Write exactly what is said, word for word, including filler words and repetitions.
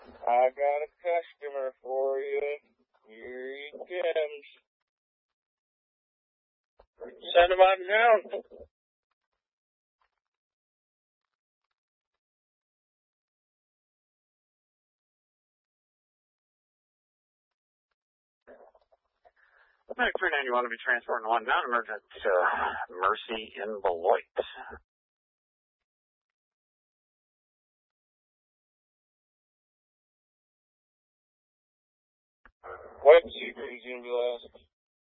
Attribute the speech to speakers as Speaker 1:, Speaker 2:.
Speaker 1: I got a customer for you. Here he comes. Send him on down. Medic three ninety-one to be transporting one down, emergent uh, Mercy in Beloit. What is he going to be last?